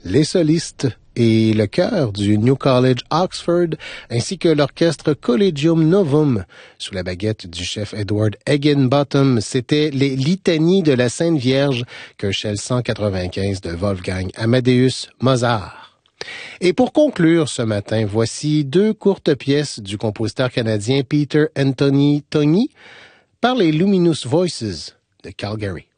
les solistes et le chœur du New College Oxford, ainsi que l'orchestre Collegium Novum, sous la baguette du chef Edward Higginbotham. C'était les litanies de la Sainte Vierge, qu'un chef 195 de Wolfgang Amadeus Mozart. Et pour conclure ce matin, voici deux courtes pièces du compositeur canadien Peter Anthony Togny par les Luminous Voices de Calgary.